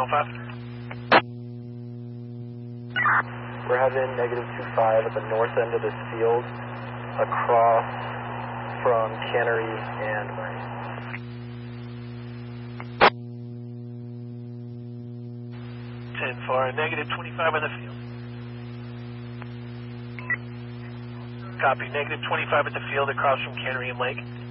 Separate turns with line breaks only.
10-5.
We're having -25 at the north end of this field, across from Cannery and Murray.
10-4, -25 in the field. Copy, -25 at the field across from Cannery and Lake.